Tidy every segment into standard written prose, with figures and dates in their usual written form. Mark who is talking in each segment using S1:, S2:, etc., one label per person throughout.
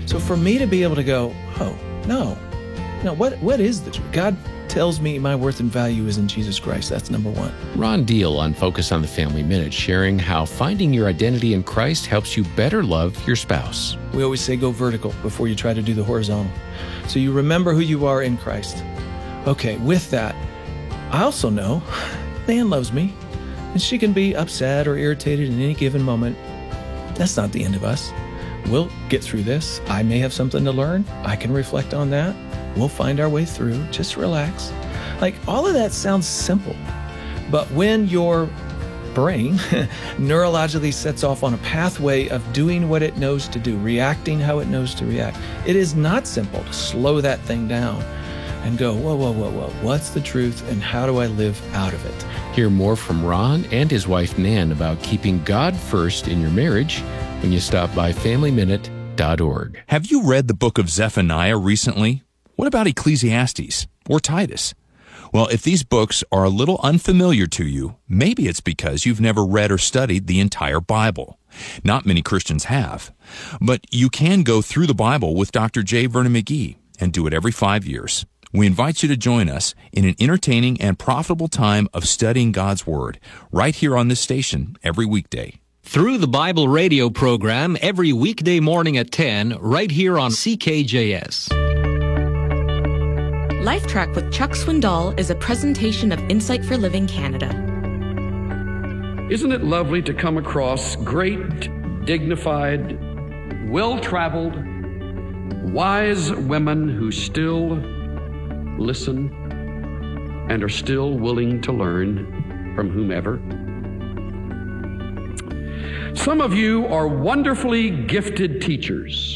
S1: So for me to be able to go, oh, no, what is the truth? God tells me my worth and value is in Jesus Christ. That's number one.
S2: Ron Deal on Focus on the Family Minute, sharing how finding your identity in Christ helps you better love your spouse.
S1: We always say go vertical before you try to do the horizontal. So you remember who you are in Christ. Okay, with that, I also know Nan loves me, and she can be upset or irritated in any given moment. That's not the end of us. We'll get through this. I may have something to learn. I can reflect on that. We'll find our way through. Just relax. Like, all of that sounds simple. But when your brain neurologically sets off on a pathway of doing what it knows to do, reacting how it knows to react, it is not simple to slow that thing down and go, whoa, what's the truth and how do I live out of it?
S2: Hear more from Ron and his wife Nan about keeping God first in your marriage when you stop by FamilyMinute.org.
S3: Have you read the book of Zephaniah recently? What about Ecclesiastes or Titus? Well, if these books are a little unfamiliar to you, maybe it's because you've never read or studied the entire Bible. Not many Christians have. But you can go through the Bible with Dr. J. Vernon McGee and do it every 5 years. We invite you to join us in an entertaining and profitable time of studying God's Word right here on this station every weekday.
S4: Through the Bible radio program every weekday morning at 10 right here on CKJS.
S5: Life Track with Chuck Swindoll is a presentation of Insight for Living Canada.
S6: Isn't it lovely to come across great, dignified, well-traveled, wise women who still listen and are still willing to learn from whomever? Some of you are wonderfully gifted teachers.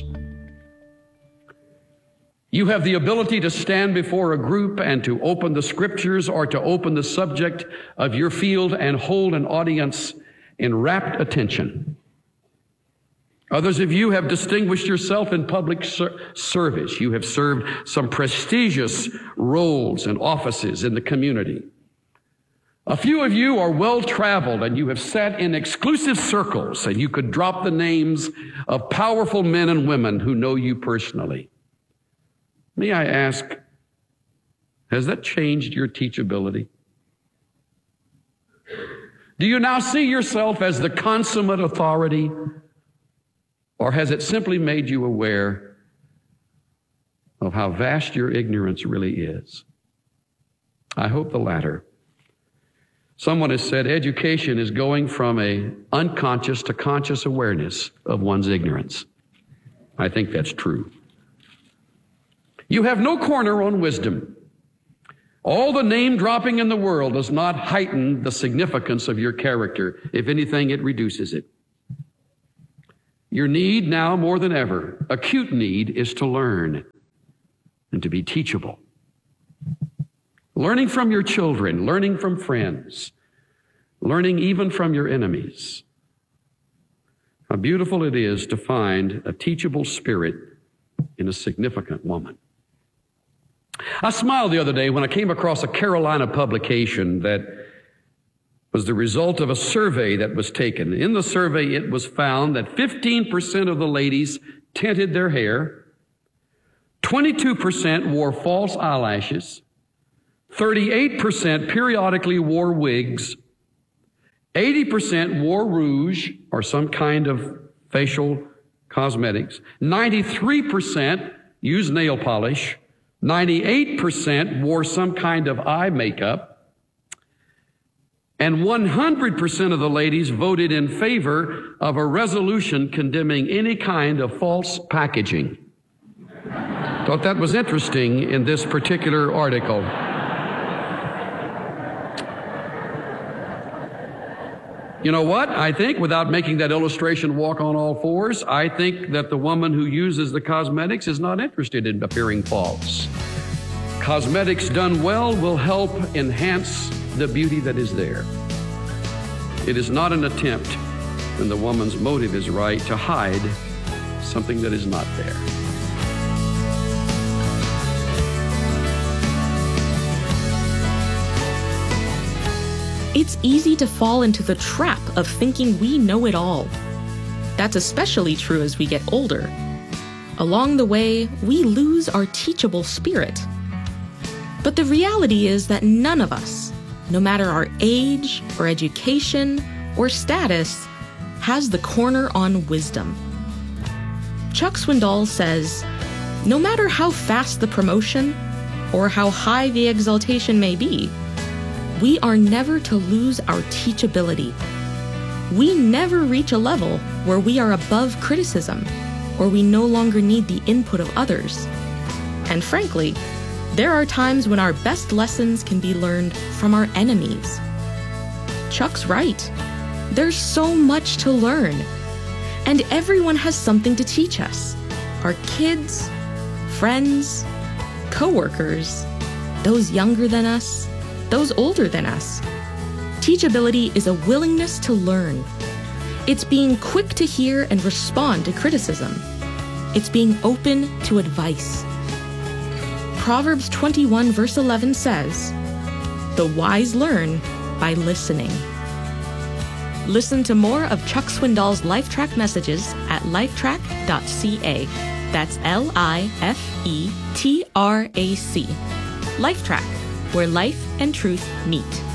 S6: You have the ability to stand before a group and to open the scriptures or to open the subject of your field and hold an audience in rapt attention. Others of you have distinguished yourself in public service. You have served some prestigious roles and offices in the community. A few of you are well-traveled and you have sat in exclusive circles and you could drop the names of powerful men and women who know you personally. May I ask, has that changed your teachability? Do you now see yourself as the consummate authority, or has it simply made you aware of how vast your ignorance really is? I hope the latter. Someone has said education is going from an unconscious to conscious awareness of one's ignorance. I think that's true. You have no corner on wisdom. All the name dropping in the world does not heighten the significance of your character. If anything, it reduces it. Your need now more than ever, acute need, is to learn and to be teachable. Learning from your children, learning from friends, learning even from your enemies. How beautiful it is to find a teachable spirit in a significant woman. I smiled the other day when I came across a Carolina publication that was the result of a survey that was taken. In the survey, it was found that 15% of the ladies tinted their hair, 22% wore false eyelashes, 38% periodically wore wigs, 80% wore rouge or some kind of facial cosmetics, 93% used nail polish, 98% wore some kind of eye makeup, and 100% of the ladies voted in favor of a resolution condemning any kind of false packaging. Thought that was interesting in this particular article. You know what? I think, without making that illustration walk on all fours, I think that the woman who uses the cosmetics is not interested in appearing false. Cosmetics done well will help enhance the beauty that is there. It is not an attempt, when the woman's motive is right, to hide something that is not there.
S5: It's easy to fall into the trap of thinking we know it all. That's especially true as we get older. Along the way, we lose our teachable spirit. But the reality is that none of us, no matter our age or education or status, has the corner on wisdom. Chuck Swindoll says, no matter how fast the promotion or how high the exaltation may be, we are never to lose our teachability. We never reach a level where we are above criticism or we no longer need the input of others. And frankly, there are times when our best lessons can be learned from our enemies. Chuck's right. There's so much to learn. And everyone has something to teach us. Our kids, friends, coworkers, those younger than us, those older than us. Teachability is a willingness to learn. It's being quick to hear and respond to criticism. It's being open to advice. Proverbs 21 verse 11 says, "The wise learn by listening." Listen to more of Chuck Swindoll's LifeTrack messages at lifetrack.ca. That's LIFETRAC. LifeTrack, where life and truth meet.